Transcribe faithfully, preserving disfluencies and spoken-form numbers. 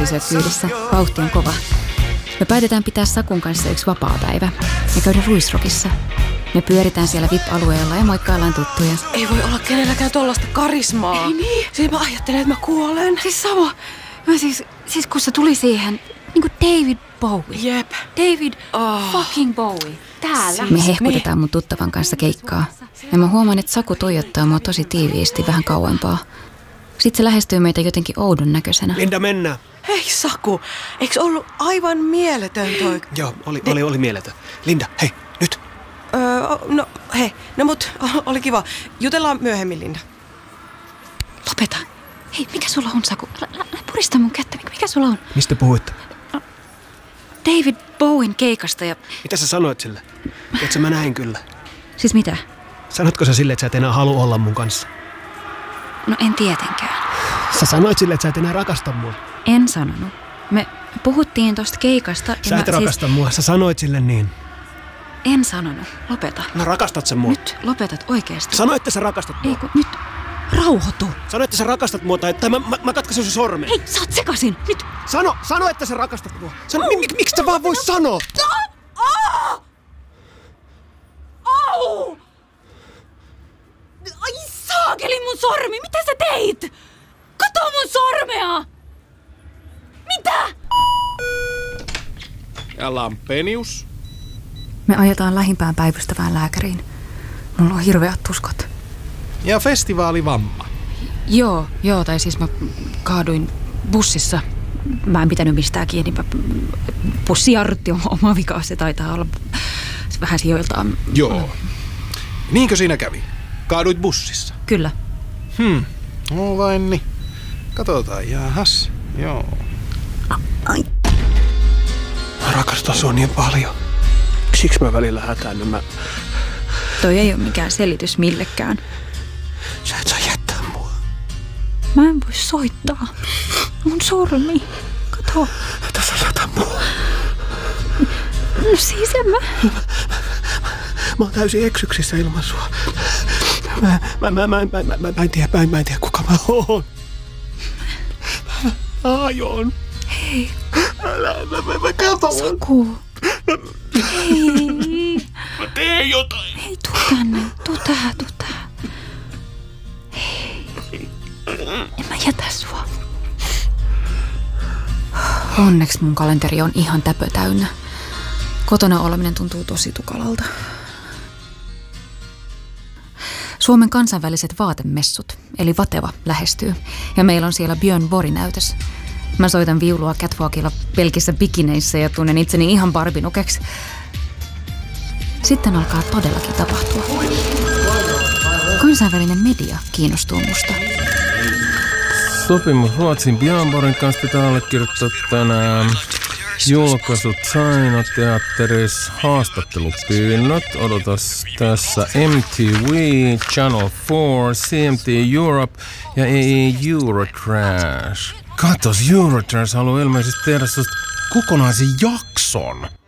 pysyä kyydissä. Vauhti on kova. Me päätetään pitää Sakun kanssa yksi vapaapäivä ja käydä Ruisrockissa. Me pyöritään siellä V I P-alueella ja moikkaillaan tuttuja. Ei voi olla kenelläkään tollaista karismaa. Ei niin? Siis mä ajattelen, että mä kuolen. Siis sama. Mä siis, siis kun se tuli siihen, niin kuin David Bowie. Jep. David Oh. fucking Bowie. Täällä. Siis Me hehkutetaan mun tuttavan kanssa keikkaa. Ja mä huomaan, että Saku tuijottaa mua tosi tiiviisti vähän kauempaa. Sitten se lähestyy meitä jotenkin oudon näköisenä. Linda, mennään. Hei Saku, eikö ollut aivan mieletön toi? Joo, oli, oli, oli mieletön. Linda, hei, nyt. Öö, no hei, no mut oli kiva. Jutellaan myöhemmin, Linda. Lopeta. Hei, mikä sulla on, Saku? Älä, älä purista mun kättä. Mikä sulla on? Mistä puhuit? David Bowen keikasta ja... Mitä sä sanoit sille? Tiedätkö, mä näin kyllä. Siis mitä? Sanotko sä sille, että sä et enää halua olla mun kanssa? No en tietenkään. Sä sanoit sille, että sä et enää rakasta mua. En sanonut. Me puhuttiin tosta keikasta. Sä et rakasta siis... mua. Sä sanoit sille niin. En sanonut. Lopeta. No rakastat sä mua. Nyt lopetat oikeesti. Sano, että sä rakastat mua. Ei kun nyt rauhoitu. Sano, että sä rakastat mua tai, tai mä, mä, mä katkaisen sun sormen. Hei, sä oot sekasin. Nyt. Sano, sano, että sä rakastat mua. Sano, mi, mi, miksi sä vaan vois sanoa? Au! Ai saakeli mun sormi. Mitä sä teit? Kato mun sormea. Mitä? Ja Lampenius. Me ajetaan lähimpään päivystävään lääkäriin. Mulla on hirveät tuskot. Ja festivaalivamma. Joo, joo, tai siis mä kaaduin bussissa. Mä en pitänyt mistään kiinni. Mä, bussi jarrutti oma vikaa, se taitaa olla vähän sijoiltaan. Joo. Niinkö siinä kävi? Kaaduit bussissa? Kyllä. Hmm, no vain niin. Katsotaan, jahas. Joo. Ai. Mä rakastan sua niin paljon. Siksi mä välillä hätäännyn. Mä... Toi ei ole mikään selitys millekään. Sä et saa jättää mua. Mä en voi soittaa. Mun sormi. Kato. Tässä sata mua. No siis en mä. Mä oon täysin eksyksissä ilman sua. Mä, mä, mä, mä, mä, mä, mä, mä en tiedä, mä en, mä en tiedä kuka mä oon. Mä, mä ajon. Hei. Älä, mä, mä, mä katon. Saku. Hei. Mä teen jotain. Hei, tuu tänne. Tuu tähän, tuu tähän. Hei. En mä jätä sua. Onneksi mun kalenteri on ihan täpö täynnä. Kotona oleminen tuntuu tosi tukalalta. Suomen kansainväliset vaatemessut, eli Vateva, lähestyy. Ja meillä on siellä Björn Borg-näytös. Mä soitan viulua catwalkilla pelkissä bikineissä ja tunnen itseni ihan barbinukeksi. Sitten alkaa todellakin tapahtua. Kansainvälinen media kiinnostuu musta. Sopimus Ruotsin Björn Borgin kanssa pitää allekirjoittaa tänään. Julkaisut Saina-teatterissa, haastattelupyynnöt, odotas tässä M T V, Channel four, C M T Europe ja Eurotrash. Katos, Eurotrash haluaa ilmeisesti tehdä susta kokonaisen jakson.